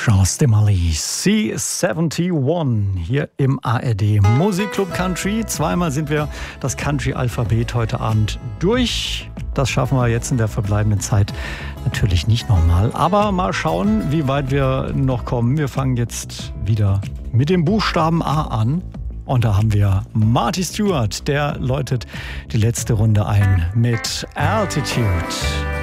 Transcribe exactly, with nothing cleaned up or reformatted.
Chance de Mali, C einundsiebzig, hier im A R D Musikclub Country. Zweimal sind wir das Country-Alphabet heute Abend durch. Das schaffen wir jetzt in der verbleibenden Zeit natürlich nicht nochmal. Aber mal schauen, wie weit wir noch kommen. Wir fangen jetzt wieder mit dem Buchstaben A an. Und da haben wir Marty Stuart, der läutet die letzte Runde ein mit Altitude.